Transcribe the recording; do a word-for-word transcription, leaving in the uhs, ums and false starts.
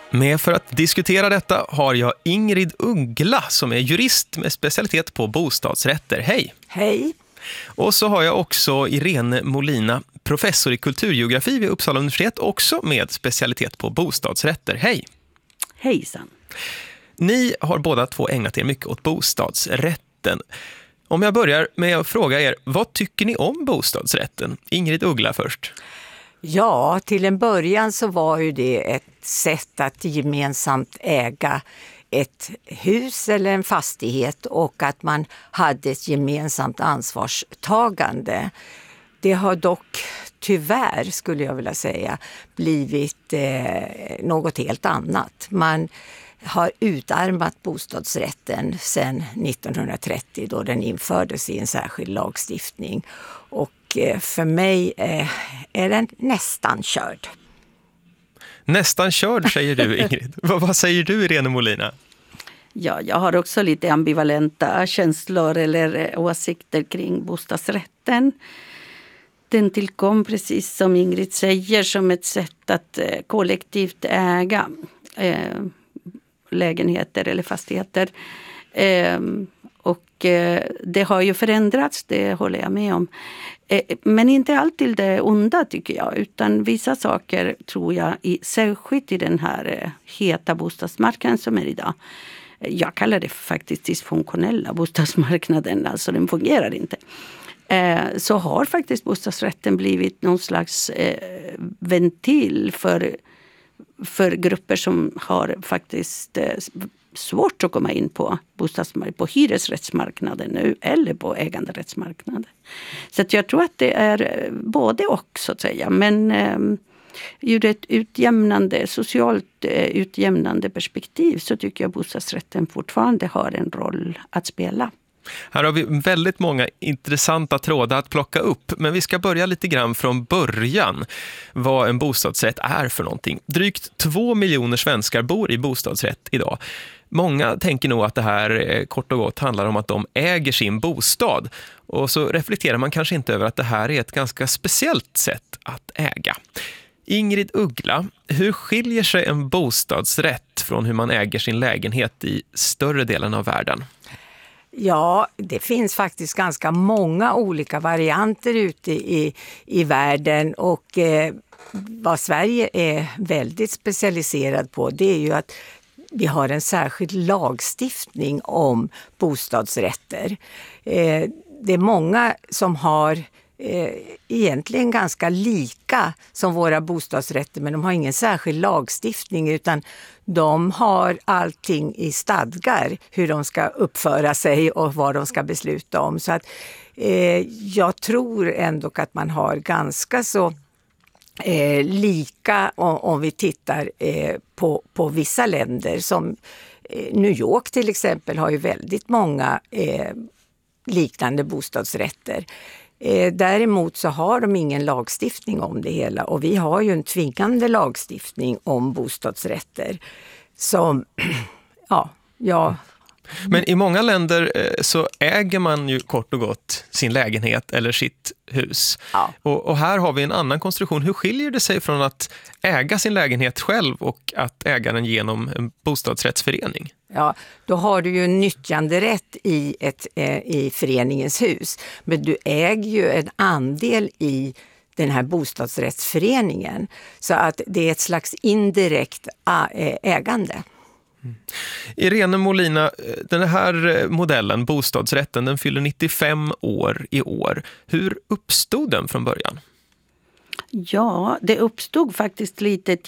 Med för att diskutera detta har jag Ingrid Uggla som är jurist med specialitet på bostadsrätter. Hej! Hej! Och så har jag också Irene Molina, professor i kulturgeografi vid Uppsala universitet, också med specialitet på bostadsrätter. Hej! Hejsan! Ni har båda två ägnat er mycket åt bostadsrätten. Om jag börjar med att fråga er, vad tycker ni om bostadsrätten? Ingrid Uggla först. Ja, till en början så var ju det ett sätt att gemensamt äga ett hus eller en fastighet och att man hade ett gemensamt ansvarstagande. Det har dock tyvärr, skulle jag vilja säga, blivit eh, något helt annat. Man har utarmat bostadsrätten sedan nittonhundratrettio då den infördes i en särskild lagstiftning. Och för mig är den nästan körd. Nästan körd, säger du, Ingrid. vad, vad säger du, Irene Molina? Ja, jag har också lite ambivalenta känslor eller åsikter kring bostadsrätten. Den tillkom, precis som Ingrid säger, som ett sätt att kollektivt äga eh, lägenheter eller fastigheter. Eh, och eh, det har ju förändrats, det håller jag med om. Eh, men inte alltid det onda, tycker jag, utan vissa saker tror jag, i, särskilt i den här eh, heta bostadsmarknaden som är idag. Jag kallar det faktiskt dysfunktionella bostadsmarknaden, alltså den fungerar inte. Eh, så har faktiskt bostadsrätten blivit någon slags eh, ventil för för grupper som har faktiskt eh, svårt att komma in på bostadsmarknaden, på hyresrättsmarknaden nu eller på äganderättsmarknaden. Så att jag tror att det är både och, så att säga, men eh, ur ett utjämnande, socialt eh, utjämnande perspektiv så tycker jag bostadsrätten fortfarande har en roll att spela. Här har vi väldigt många intressanta trådar att plocka upp, men vi ska börja lite grann från början vad en bostadsrätt är för någonting. Drygt två miljoner svenskar bor i bostadsrätt idag. Många tänker nog att det här kort och gott handlar om att de äger sin bostad, och så reflekterar man kanske inte över att det här är ett ganska speciellt sätt att äga. Ingrid Uggla, hur skiljer sig en bostadsrätt från hur man äger sin lägenhet i större delen av världen? Ja, det finns faktiskt ganska många olika varianter ute i, i världen, och eh, vad Sverige är väldigt specialiserad på, det är ju att vi har en särskild lagstiftning om bostadsrätter. Eh, det är många som har eh, egentligen ganska lika som våra bostadsrätter, men de har ingen särskild lagstiftning, utan de har allting i stadgar, hur de ska uppföra sig och vad de ska besluta om. Så att eh, jag tror ändå att man har ganska så eh, lika om, om vi tittar eh, på, på vissa länder. Som eh, New York till exempel har ju väldigt många eh, liknande bostadsrätter. Eh, däremot så har de ingen lagstiftning om det hela, och vi har ju en tvingande lagstiftning om bostadsrätter som, ja, ja. Men i många länder eh, så äger man ju kort och gott sin lägenhet eller sitt hus. Ja. Och, och här har vi en annan konstruktion. Hur skiljer det sig från att äga sin lägenhet själv och att äga den genom en bostadsrättsförening? Ja, då har du ju en nyttjanderätt i, ett, eh, i föreningens hus. Men du äger ju en andel i den här bostadsrättsföreningen. Så att det är ett slags indirekt ä- ägande. Mm. Irene Molina, den här modellen, bostadsrätten, den fyller nittiofem år i år. Hur uppstod den från början? Ja, det uppstod faktiskt lite